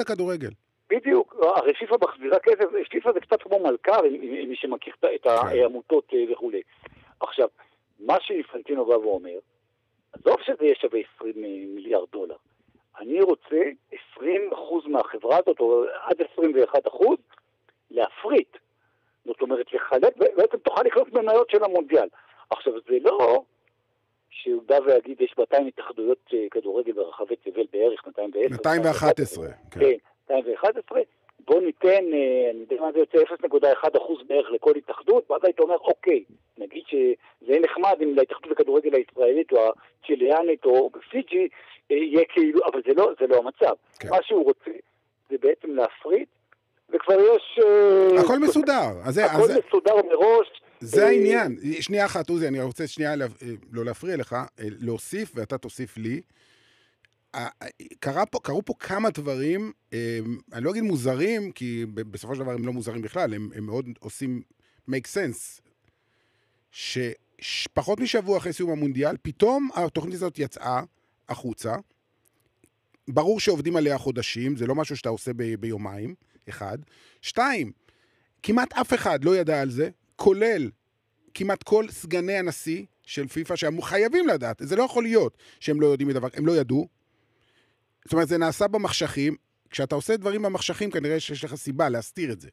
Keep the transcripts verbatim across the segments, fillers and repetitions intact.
הכדורגל. בדיוק, הרי פיפה מחזירה כסף, פיפה זה קצת כמו מלכ"ר, מי שמכיר את העמותות וכו'. עכשיו, מה שאינפנטינו בא ואומר, עזוב שזה יהיה שווה עשרים מיליארד דולר. אני רוצה עשרים אחוז מהחברה הזאת, או עד עשרים ואחד אחוז, להפריט. זאת אומרת, לחלק, בעצם תוכל לקנות מניות של המונדיאל. עכשיו, זה לא שהוא בא ויגיד, יש מאתיים התאחדויות כדורגל ברחבי תבל בערך, מאתיים ועשר. מאתיים ואחת עשרה. כן, מאתיים ואחת עשרה. בוא ניתן, אני יודע מה זה יוצא, אפס נקודה אחת אחוז בערך לכל התאחדות, ואז היית אומר, אוקיי, נגיד שזה נחמד אם להתאחדות הכדורגל הישראלית, או הצ'יליאנית, או בפיג'י, יהיה כאילו, אבל זה לא, זה לא המצב. כן. מה שהוא רוצה, זה בעצם להפריט, וכבר יש... הכל מסודר. אז הכל אז... מסודר מראש. זה העניין. שנייה אחת, עוזי, אני רוצה שנייה לא להפריע לך, להוסיף, ואתה תוסיף לי. קרה פה, קראו פה כמה דברים, אני לא אגיד מוזרים, כי בסופו של דבר הם לא מוזרים בכלל, הם, הם מאוד עושים make sense, שפחות משבוע אחרי סיום המונדיאל, פתאום התוכנית הזאת יצאה החוצה, ברור שעובדים עליה חודשים, זה לא משהו שאתה עושה ב, ביומיים, אחד. שתיים, כמעט אף אחד לא ידע על זה, כולל כמעט כל סגני הנשיא של פיפה, שהם חייבים לדעת, זה לא יכול להיות שהם לא יודעים מדבר, הם לא ידעו, זאת אומרת, זה נעשה במחשכים, כשאתה עושה דברים במחשכים, כנראה שיש לך סיבה להסתיר את זה.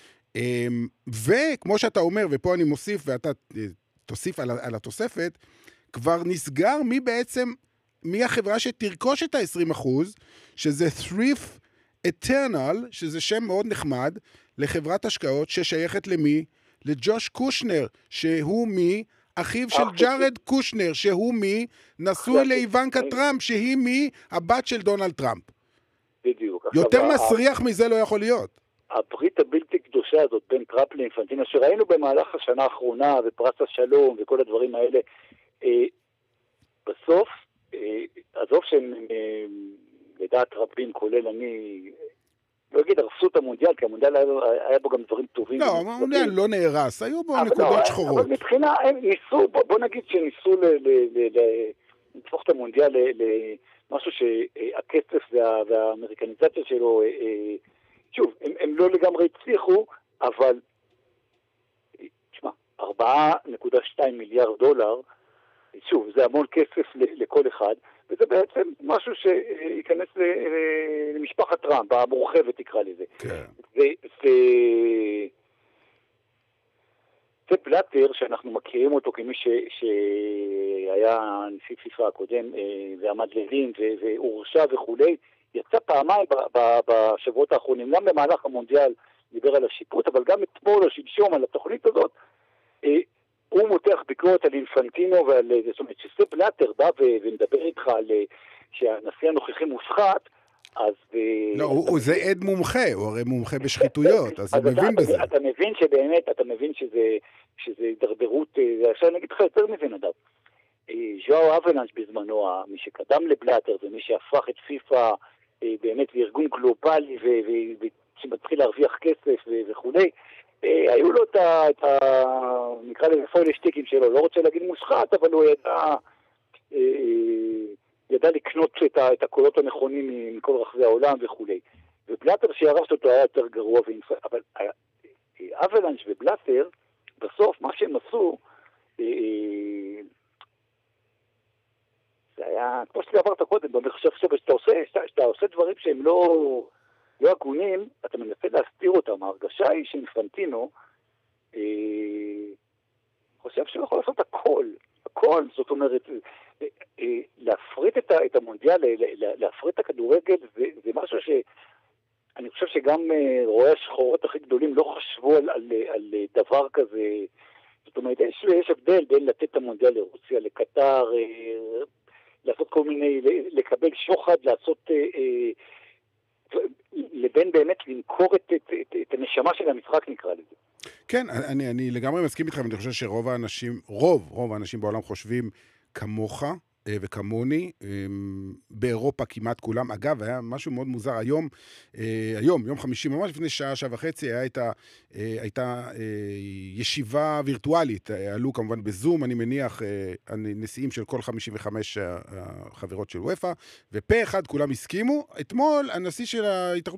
וכמו שאתה אומר, ופה אני מוסיף, ואתה תוסיף על, על התוספת, כבר נסגר מי בעצם, מי החברה שתרכוש את ה-עשרים אחוז, שזה Thrift Eternal, שזה שם מאוד נחמד, לחברת השקעות ששייכת למי? לג'וש קושנר, שהוא מי? אחיו של ג'ארד קושנר, שהוא מי? נשוי לאיוונקה טראמפ, שהיא מי? הבת של דונלד טראמפ. בדיוק. יותר מסריח מזה לא יכול להיות. הברית הבלתי קדושה הזאת בין טראמפ לאינפנטינו, שראינו במהלך השנה האחרונה, ופרס השלום וכל הדברים האלה, בסוף, עזוב שהם לדעת רבים, כולל אני, לא אגיד, הרסו את המונדיאל, כי המונדיאל היה, היה בו גם דברים טובים. לא, המונדיאל לא נהרס, היו בו נקודות לא, שחורות. אבל מבחינה, הם ניסו, בוא, בוא נגיד שניסו לתפוך את המונדיאל למשהו שהכסף וה, והאמריקניזציה שלו, שוב, הם, הם לא לגמרי הצליחו, אבל, תשמע, ארבע נקודה שתיים מיליארד דולר, שוב, זה המון כסף לכל אחד, וזה בעצם משהו שייכנס למשפחת טראמפ, המורחבת תקרא לזה. כן. זה בלאטר שאנחנו מכירים אותו כמי שהיה נשיא פיפה הקודם, ועמד לדין והורשע וכולי, יצא פעמיים בשבועות האחרונים, גם במהלך המונדיאל דיבר על השיפוט, אבל גם אתמול או שלשום על התוכנית הזאת, הוא מותח ביקורת על אינפנטינו ועל, זאת אומרת, שסי בלאטר בא ומדבר איתך על שהנשיא הנוכחי מושחת, אז... לא, הוא זה עד מומחה, הוא הרי מומחה בשחיתויות, אז הוא מבין בזה. אתה מבין שבאמת, אתה מבין שזה הידרדרות, עכשיו אני אגיד לך יותר מבין אדם. ז'ואו אבלנש בזמנו, מי שקדם לבלאטר, ומי שהפך את פיפה באמת לארגון גלובלי, שמתחיל להרוויח כסף וכולי, היו לו את ה... נקרא לזה פויל שטיקים שלו, לא רוצה להגיד מושחת, אבל הוא ידע, ידע לקנות את הקולות הנכונים מכל רחבי העולם וכולי. ובלאטר שירש אותו היה יותר גרוע, אבל אבלנש ובלאטר, בסוף מה שהם עשו, זה היה, כמו שאתה עברת קודם, אני חושב שאתה עושה, שאתה עושה דברים שהם לא... לא הגונים, אתה מנסה להסתיר אותם. ההרגשה היא שאינפנטינו אה, חושב שהוא יכול לעשות הכל. הכל, זאת אומרת, אה, אה, להפריט את, את המונדיאל, להפריט את הכדורגל, זה, זה משהו שאני חושב שגם אה, רואי השחורות הכי גדולים לא חשבו על, על, על דבר כזה. זאת אומרת, יש, יש הבדל בין לתת את המונדיאל לרוסיה, לקטר, אה, לעשות כל מיני, לקבל שוחד, לעשות... אה, אה, לבין באמת למכור את, את, את, את הנשמה של המשחק נקרא לזה. כן, אני, אני לגמרי מסכים איתך, ואני חושב שרוב האנשים, רוב, רוב האנשים בעולם חושבים כמוך וכמוני, באירופה כמעט כולם. אגב, היה משהו מאוד מוזר, היום, היום, יום חמישי, ממש לפני שעה, שעה וחצי, הייתה, הייתה ישיבה וירטואלית, עלו כמובן בזום, אני מניח, הנשיאים של כל חמישים וחמש החברות של וופא, ופה אחד כולם הסכימו. אתמול, הנשיא של ההתאחדות